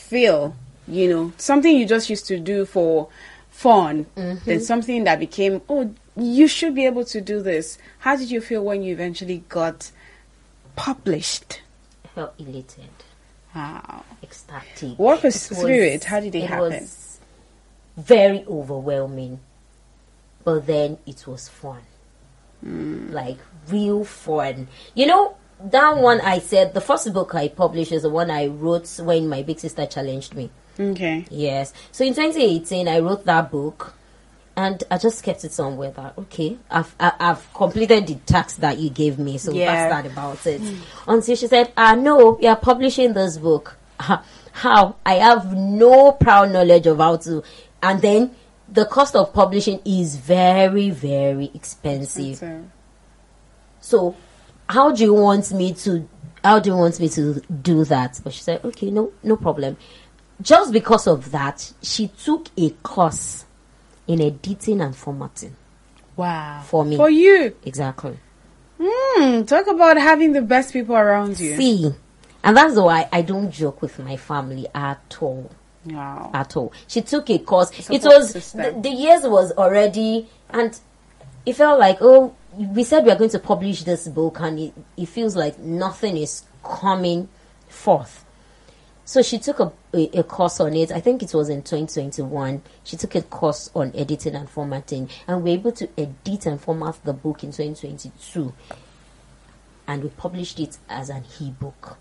feel, something you just used to do for fun, then something that became, oh, you should be able to do this. How did you feel when you eventually got published? I felt elated. Wow. Ecstatic. Walk us through it. How did it happen? It was very overwhelming, but then it was fun. Like real fun. That one I said, the first book I published is the one I wrote when my big sister challenged me. Okay. Yes. So in 2018, I wrote that book, and I just kept it somewhere that, okay, I've completed the task that you gave me, so that's that about it. Until she said, no, you are publishing this book. How? I have no proud knowledge of how to. And then the cost of publishing is very, very expensive. So how do you want me to do that? But she said, okay, no problem. Just because of that, she took a course in editing and formatting. Wow. For me. For you. Exactly. Talk about having the best people around you. See, and that's why I don't joke with my family at all. Wow. At all. She took a course. It was, the years was already, and it felt like, oh, we said we are going to publish this book, and it feels like nothing is coming forth. So she took a course on it. I think it was in 2021. She took a course on editing and formatting, and we were able to edit and format the book in 2022. And we published it as an e-book.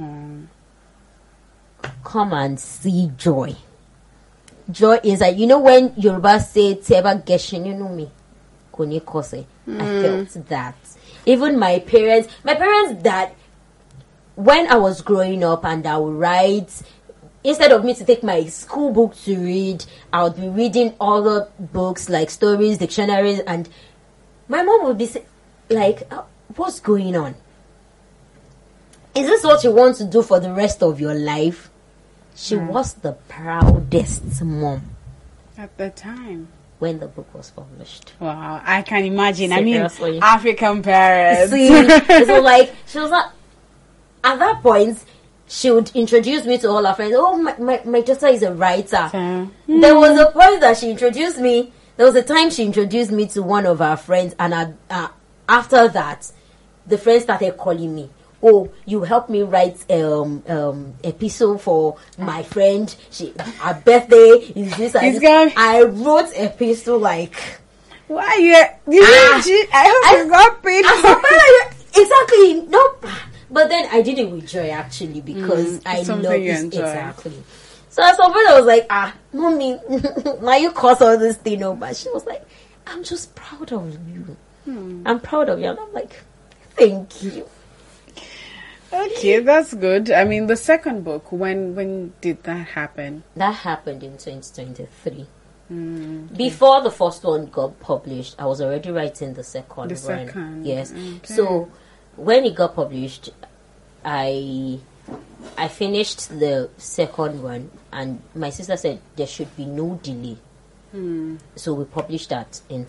Come and see joy. Joy is like, when Yoruba say, Teba Geshin, you know me. Kone Kose. I felt that. Even my parents that, when I was growing up and I would write, instead of me to take my school book to read, I would be reading other books like stories, dictionaries, and my mom would be like, what's going on? Is this what you want to do for the rest of your life? She was the proudest mom. At the time. When the book was published. Wow, I can imagine. Seriously. I mean, African parents. See, so like, she was not, at that point, she would introduce me to all her friends. Oh, my daughter is a writer. There was a point that she introduced me. There was a time she introduced me to one of her friends, and after that, the friends started calling me. Oh, you helped me write epistle for my friend. Her birthday is this. I wrote epistle like. Why you? I hope you got paid. Exactly. Nope. But then I did it with joy actually, because I love it. Exactly. So at some point I was like, mommy, now you cause all this thing. But she was like, I'm just proud of you. I'm proud of you. And I'm like, thank you. Okay, that's good. I mean, the second book, when did that happen? That happened in 2023. Okay. Before the first one got published, I was already writing the second one. Yes. Okay. So when it got published, I finished the second one, and my sister said there should be no delay. So we published that in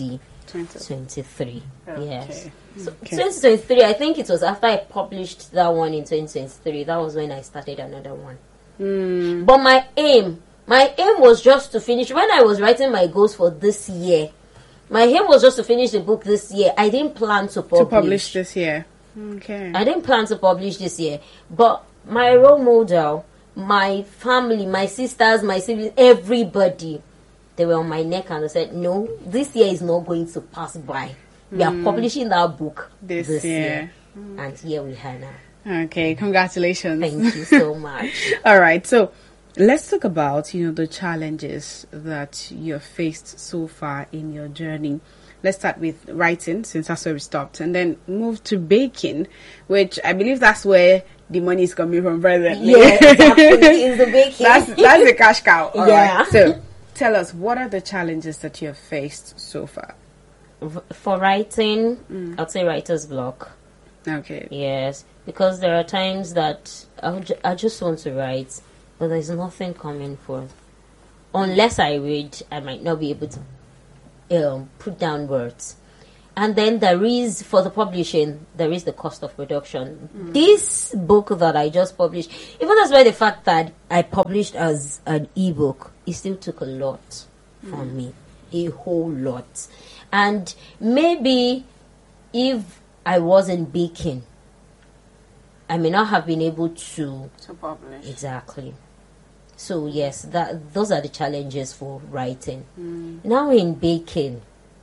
2023. Okay. Yes. So 2023, I think it was after I published that one in 2023. That was when I started another one. But my aim was just to finish. When I was writing my goals for this year, my aim was just to finish the book this year. I didn't plan to publish this year. Okay. I didn't plan to publish this year. But my role model, my family, my sisters, my siblings, everybody, they were on my neck and they said, no, this year is not going to pass by. We are publishing that book this year. And here we are now. Okay, congratulations. Thank you so much. All right, so let's talk about, the challenges that you've faced so far in your journey. Let's start with writing, since that's where we stopped, and then move to baking, which I believe that's where the money is coming from presently. Yeah, exactly. It's the baking. That's the cash cow. All yeah. Right. So tell us, what are the challenges that you have faced so far? For writing, I'd say writer's block. Okay. Yes, because there are times that I just want to write, but there's nothing coming forth. Unless I read, I might not be able to put down words. And then for the publishing, there is the cost of production. This book that I just published, even as well the fact that I published as an ebook, it still took a lot from me. A whole lot. And maybe if I wasn't baking, I may not have been able to publish. Exactly. So yes, those are the challenges for writing. Now in baking,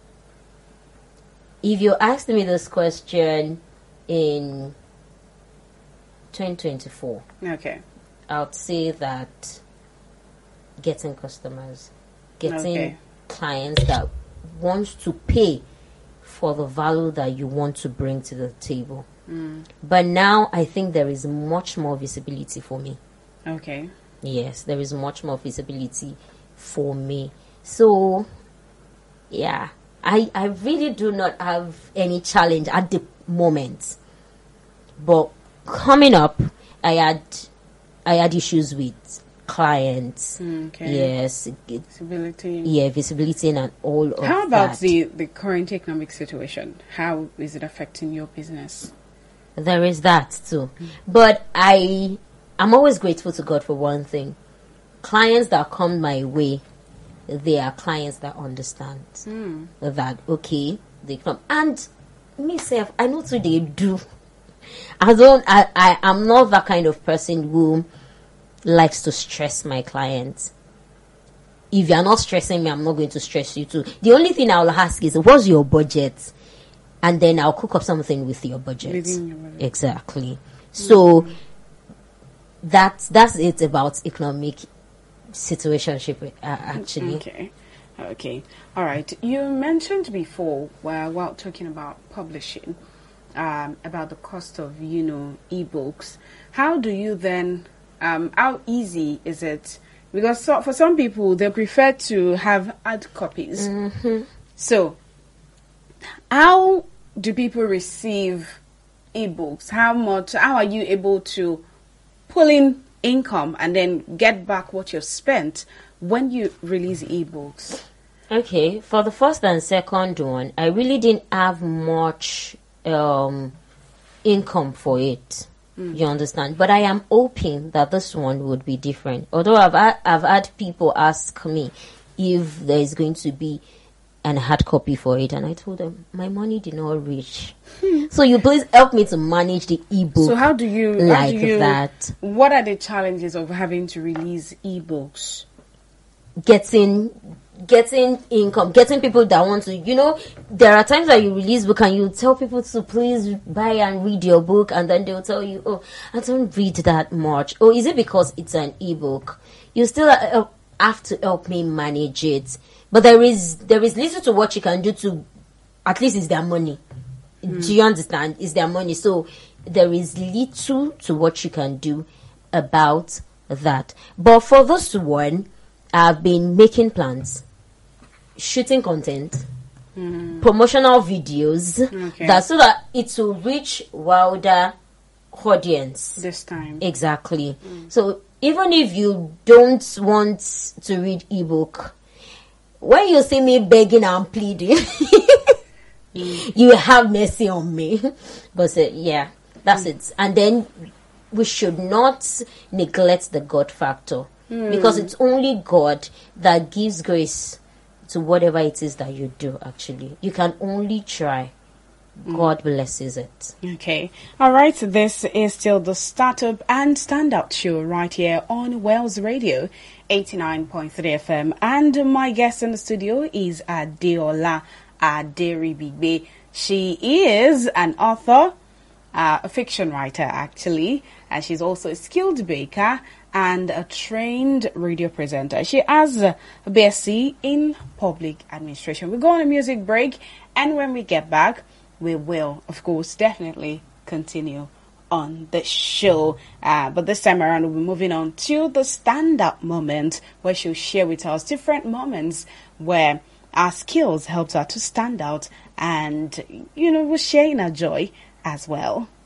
if you asked me this question in 2024, okay, I would say that getting customers, getting clients that want to pay for the value that you want to bring to the table. But now I think there is much more visibility for me. Okay. Yes, there is much more visibility for me. So, yeah. I really do not have any challenge at the moment. But coming up, I had issues with clients. Yes. Visibility. Yeah, visibility and all of that. How about the current economic situation? How is it affecting your business? There is that too. But I'm always grateful to God for one thing. Clients that come my way, they are clients that understand that, okay, they come. And myself, I know too they do. I'm not that kind of person who likes to stress my clients. If you're not stressing me, I'm not going to stress you too. The only thing I'll ask is, what's your budget? And then I'll cook up something with your budget. Within your budget. Exactly. So that's it about economic situationship, actually. Okay. All right. You mentioned before, while talking about publishing, about the cost of, ebooks. How do you then, how easy is it? Because for some people, they prefer to have hard copies. So, how do people receive ebooks? How are you able to pull in income and then get back what you've spent when you release ebooks? Okay, for the first and second one, I really didn't have much income for it. You understand? But I am hoping that this one would be different. Although I've had people ask me if there is going to be an hard copy for it, and I told them my money did not reach. So you please help me to manage the ebook. So how do you that? What are the challenges of having to release ebooks? Getting income, getting people that want to, there are times that you release book and you tell people to please buy and read your book, and then they'll tell you, oh, I don't read that much. Or is it because it's an ebook? You still have to help me manage it. But there is little to what you can do to, at least it's their money. Do you understand? It's their money. So there is little to what you can do about that. But for this one, I've been making plans, shooting content, promotional videos, so that it will reach wider audience. This time. Exactly. So even if you don't want to read ebook, when you see me begging and pleading, you have mercy on me. But yeah, that's it. And then we should not neglect the God factor. Because it's only God that gives grace to whatever it is that you do, actually. You can only try. God blesses it. Okay. All right. This is still the Startup and Standout show right here on Wells Radio 89.3 FM. And my guest in the studio is Adeola Aderibigbe. She is an author, a fiction writer, actually. And she's also a skilled baker and a trained radio presenter. She has a BSc in public administration. We'll go on a music break, and when we get back, we will, of course, definitely continue on the show. But this time around, we'll be moving on to the stand-up moment, where she'll share with us different moments where our skills helped her to stand out, and, we're sharing our joy as well.